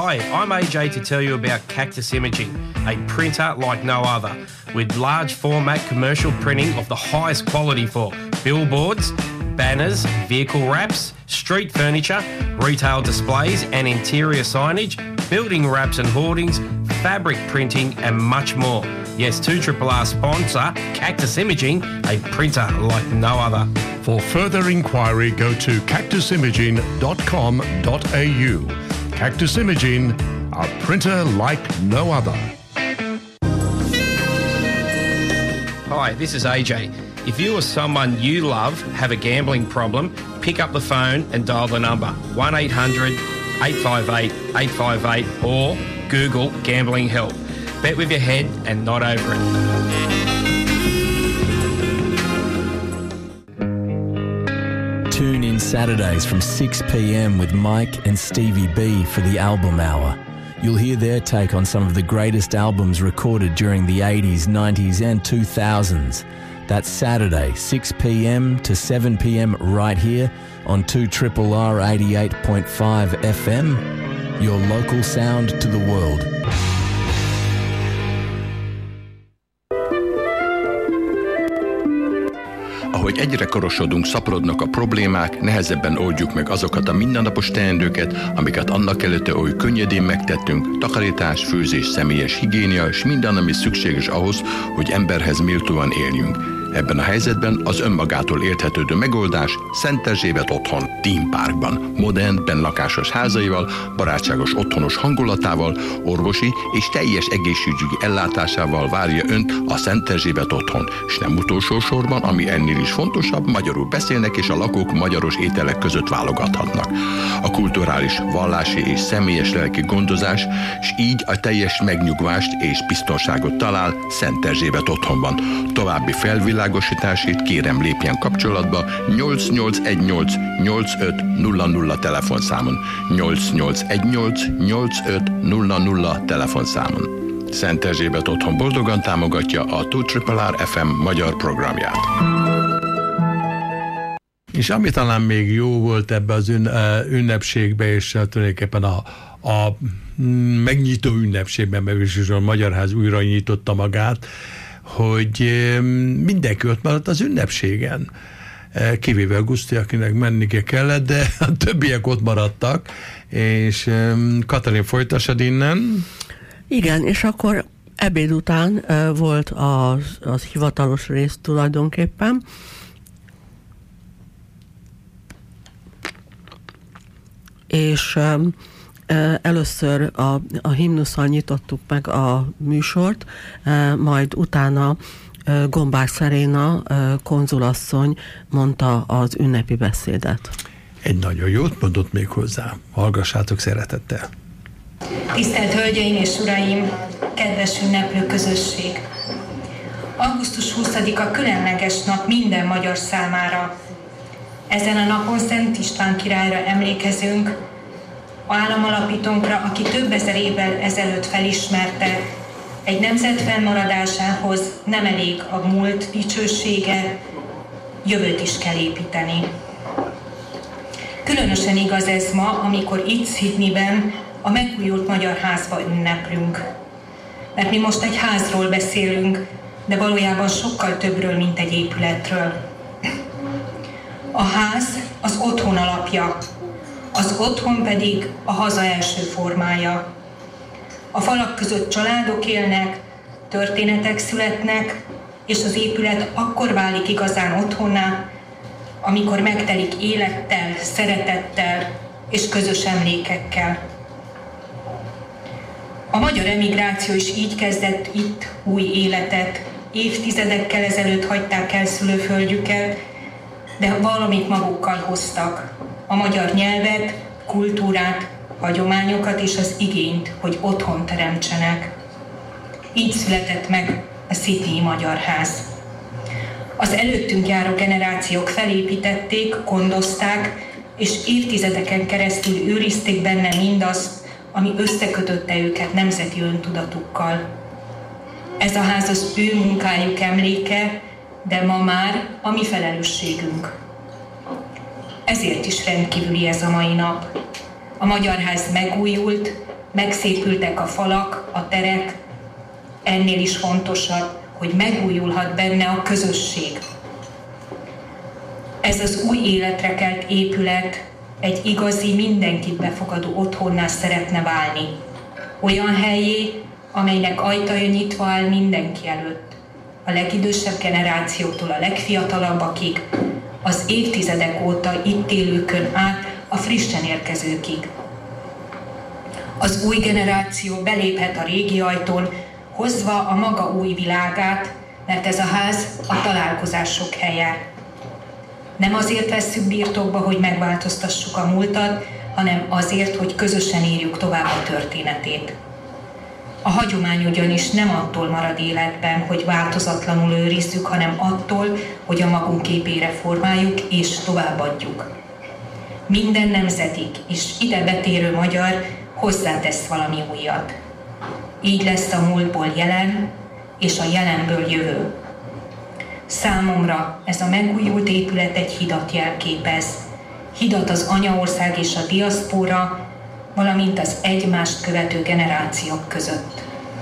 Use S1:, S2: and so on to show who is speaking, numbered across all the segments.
S1: Hi, I'm AJ to tell you about Cactus Imaging, a printer like no other, with large format commercial printing of the highest quality for billboards, banners, vehicle wraps, street furniture, retail displays and interior signage, building wraps and hoardings, fabric printing and much more. Yes, 2RRR sponsor Cactus Imaging, a printer like no other.
S2: For further inquiry, go to cactusimaging.com.au. Cactus Imaging, a printer like no other.
S1: Hi, this is AJ. If you or someone you love have a gambling problem, pick up the phone and dial the number 1-800-858-858 or Google Gambling Help. Bet with your head and not over it.
S3: Tune in Saturdays from 6 p.m. with Mike and Stevie B for the Album Hour. You'll hear their take on some of the greatest albums recorded during the 80s, 90s and 2000s. That's Saturday, 6 p.m. to 7 p.m. right here on 2RRR 88.5 FM, your local sound to the world.
S4: Ahogy egyre korosodunk, szaporodnak a problémák, nehezebben oldjuk meg azokat a mindennapos teendőket, amiket annak előtte oly könnyedén megtettünk, takarítás, főzés, személyes higiénia és minden, ami szükséges ahhoz, hogy emberhez méltóan éljünk. Ebben a helyzetben az önmagától érthetődő megoldás Szent Erzsébet otthon, Dean Parkban, modern, bennlakásos házaival, barátságos otthonos hangulatával, orvosi és teljes egészségügyi ellátásával várja önt a Szent Erzsébet otthon, és nem utolsó sorban, ami ennél is fontosabb, magyarul beszélnek és a lakók magyaros ételek között válogathatnak. A kulturális, vallási és személyes lelki gondozás, és így a teljes megnyugvást és biztonságot talál Szent Erzsébet otthonban. További felvilágosításért kérem lépjen kapcsolatba 8818 8500 telefonszámon, 8818 8500 telefonszámon. Szent Erzsébet otthon boldogan támogatja a 2RRR FM magyar programját.
S5: És ami talán még jó volt ebbe az ünnepségbe, és tulajdonképpen a megnyitó ünnepségben, mert is a Magyar Ház újra nyitotta magát, hogy mindenki ott maradt az ünnepségen. Kivéve Guszti, akinek menni kellett, de a többiek ott maradtak, és Katalin, folytassad innen.
S6: Igen, és akkor ebéd után volt az hivatalos rész tulajdonképpen. És először a himnusszal nyitottuk meg a műsort, majd utána Gombár Szeréna konzulasszony mondta az ünnepi beszédet.
S5: Egy nagyon jót mondott még hozzá. Hallgassátok szeretettel.
S7: Tisztelt Hölgyeim és Uraim, kedves ünneplő közösség! Augusztus 20-a különleges nap minden magyar számára. Ezen a napon Szent István királyra emlékezünk, államalapítónkra, aki több ezer évvel ezelőtt felismerte, egy nemzet fennmaradásához nem elég a múlt dicsősége, jövőt is kell építeni. Különösen igaz ez ma, amikor itt Sydneyben a megújult Magyar Házba ünneplünk. Mert mi most egy házról beszélünk, de valójában sokkal többről, mint egy épületről. A ház az otthon alapja, az otthon pedig a haza első formája. A falak között családok élnek, történetek születnek, és az épület akkor válik igazán otthonná, amikor megtelik élettel, szeretettel és közös emlékekkel. A magyar emigráció is így kezdett itt új életet. Évtizedekkel ezelőtt hagyták el szülőföldjüket, de valamit magukkal hoztak. A magyar nyelvet, kultúrát, hagyományokat és az igényt, hogy otthon teremtsenek. Így született meg a Sydneyi Magyar Ház. Az előttünk járó generációk felépítették, gondozták, és évtizedeken keresztül őrizték benne mindazt, ami összekötötte őket nemzeti öntudatukkal. Ez a ház az ő munkájuk emléke, de ma már a mi felelősségünk. Ezért is rendkívüli ez a mai nap. A Magyar Ház megújult, megszépültek a falak, a terek, ennél is fontosabb, hogy megújulhat benne a közösség. Ez az új életre kelt épület egy igazi, mindenkit befogadó otthonná szeretne válni. Olyan helyé, amelynek ajtaja nyitva áll mindenki előtt. A legidősebb generációktól a legfiatalabbakig, az évtizedek óta itt élőkön át a frissen érkezőkig. Az új generáció beléphet a régi ajtón, hozva a maga új világát, mert ez a ház a találkozások helye. Nem azért vesszük birtokba, hogy megváltoztassuk a múltat, hanem azért, hogy közösen írjuk tovább a történetét. A hagyomány ugyanis nem attól marad életben, hogy változatlanul őrizzük, hanem attól, hogy a magunk képére formáljuk és továbbadjuk. Minden nemzetig és ide betérő magyar hozzátesz valami újat. Így lesz a múltból jelen, és a jelenből jövő. Számomra ez a megújult épület egy hidat jelképez. Hidat az anyaország és a diaszpóra, valamint az egymást követő generációk között.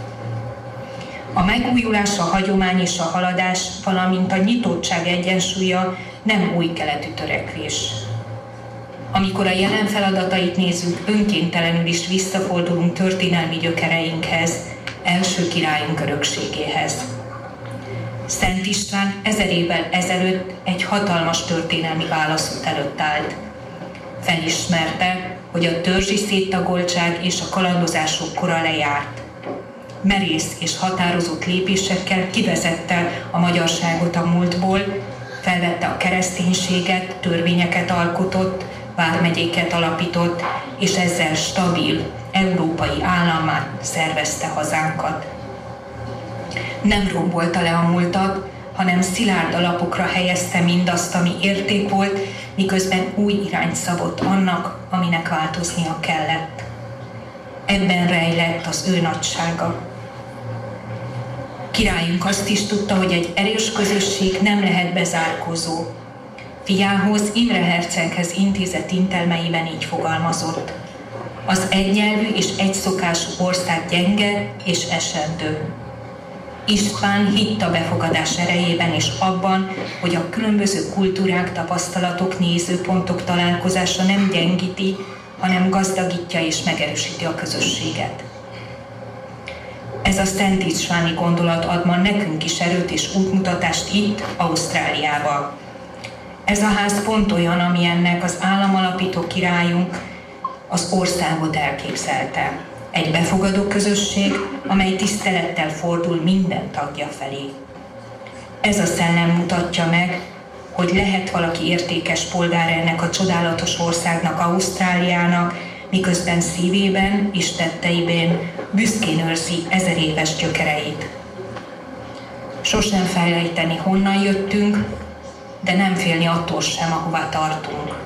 S7: A megújulás, a hagyomány és a haladás, valamint a nyitottság egyensúlya nem új keletű törekvés. Amikor a jelen feladatait nézzük, önkéntelenül is visszafordulunk történelmi gyökereinkhez, első királyunk örökségéhez. Szent István 1000 évvel ezelőtt egy hatalmas történelmi válaszút előtt állt. Felismerte, hogy a törzsi széttagoltság és a kalandozások kora lejárt. Merész és határozott lépésekkel kivezette a magyarságot a múltból, felvette a kereszténységet, törvényeket alkotott, vármegyéket alapított, és ezzel stabil, európai állammá szervezte hazánkat. Nem rombolta le a múltat, hanem szilárd alapokra helyezte mindazt, ami érték volt, miközben új irányt szabott annak, aminek változnia kellett. Ebben rejlett az ő nagysága. Királyunk azt is tudta, hogy egy erős közösség nem lehet bezárkózó. Fiához, Imre herceghez intézett intelmeiben így fogalmazott. Az egynyelvű és egyszokású ország gyenge és esendő. István hitt a befogadás erejében és abban, hogy a különböző kultúrák, tapasztalatok, nézőpontok találkozása nem gyengíti, hanem gazdagítja és megerősíti a közösséget. Ez a Szent Istváni gondolat ad ma nekünk is erőt és útmutatást itt, Ausztráliában. Ez a ház pont olyan, ami ennek az államalapító királyunk az országot elképzelte. Egy befogadó közösség, amely tisztelettel fordul minden tagja felé. Ez a szellem mutatja meg, hogy lehet valaki értékes polgár ennek a csodálatos országnak, Ausztráliának, miközben szívében és tetteiben büszkén őrzi 1000 éves gyökereit. Sosem felejteni, honnan jöttünk, de nem félni attól sem, ahová tartunk.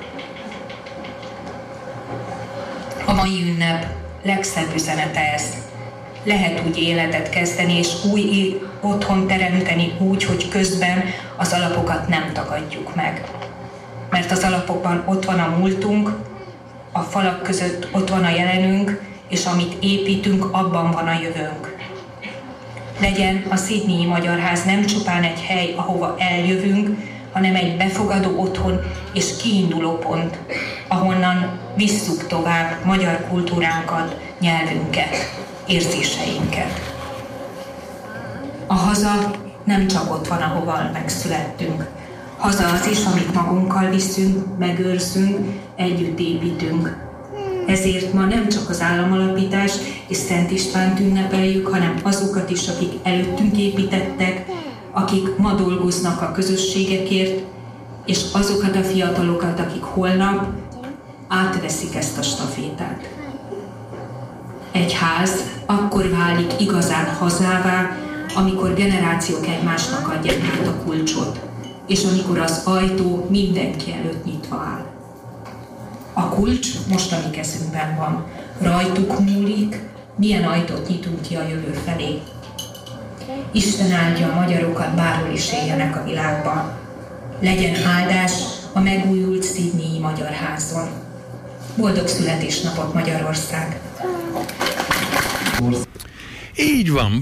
S7: A mai ünnep legszebb üzenete ez. Lehet úgy életet kezdeni és új otthon teremteni úgy, hogy közben az alapokat nem tagadjuk meg. Mert az alapokban ott van a múltunk, a falak között ott van a jelenünk, és amit építünk, abban van a jövőnk. Legyen a Sydneyi Magyar Ház nem csupán egy hely, ahova eljövünk, hanem egy befogadó otthon és kiinduló pont, ahonnan visszük tovább magyar kultúránkat, nyelvünket, érzéseinket. A haza nem csak ott van, ahova megszülettünk. Haza az is, amit magunkkal viszünk, megőrzünk, együtt építünk. Ezért ma nem csak az államalapítás és Szent Istvánt ünnepeljük, hanem azokat is, akik előttünk építettek, akik ma dolgoznak a közösségekért, és azokat a fiatalokat, akik holnap átveszik ezt a stafétát. Egy ház akkor válik igazán hazává, amikor generációk egymásnak adják át a kulcsot, és amikor az ajtó mindenki előtt nyitva áll. A kulcs most a mi kezünkben van. Rajtuk múlik, milyen ajtót nyitunk ki a jövő felé. Isten áldja a magyarokat, bárhol is éljenek a világban. Legyen áldás a megújult Sydneyi Magyar Házon. Boldog születésnapot, Magyarország!
S5: Így van,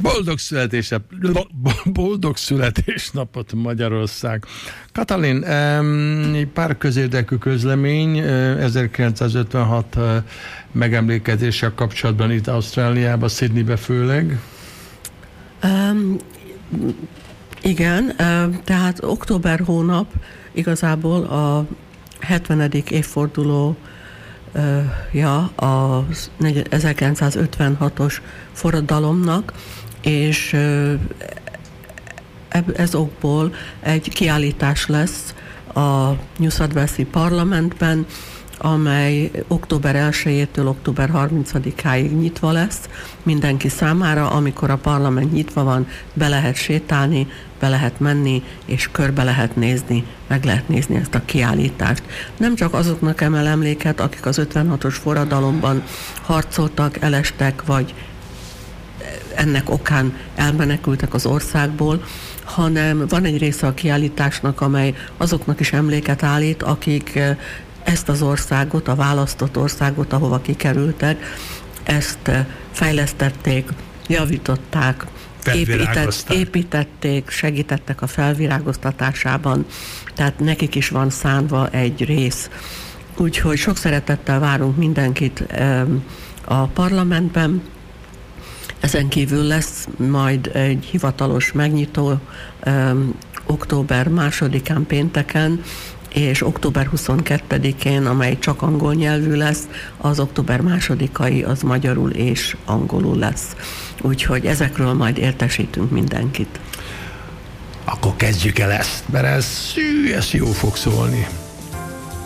S5: boldog születésnapot Magyarország. Katalin, egy pár közérdekű közlemény 1956 megemlékezéssel kapcsolatban itt Ausztráliában, Sydneybe főleg.
S6: Igen, tehát október hónap igazából a 70. évforduló a 1956-os forradalomnak, és ez okból egy kiállítás lesz a New South Wales-i parlamentben, amely október 1-től október 30-áig nyitva lesz mindenki számára. Amikor a parlament nyitva van, be lehet sétálni, be lehet menni, és körbe lehet nézni, meg lehet nézni ezt a kiállítást. Nem csak azoknak emel emléket, akik az 56-os forradalomban harcoltak, elestek, vagy ennek okán elmenekültek az országból, hanem van egy része a kiállításnak, amely azoknak is emléket állít, akik ezt az országot, a választott országot, ahova kikerültek, ezt fejlesztették, javították, építették, segítettek a felvirágoztatásában, tehát nekik is van szánva egy rész. Úgyhogy sok szeretettel várunk mindenkit a parlamentben. Ezen kívül lesz majd egy hivatalos megnyitó október 2-án pénteken, és október 22-én, amely csak angol nyelvű lesz, az október 2-ai az magyarul és angolul lesz. Úgyhogy ezekről majd értesítünk mindenkit.
S5: Akkor kezdjük el ezt, mert ez jó fog szólni.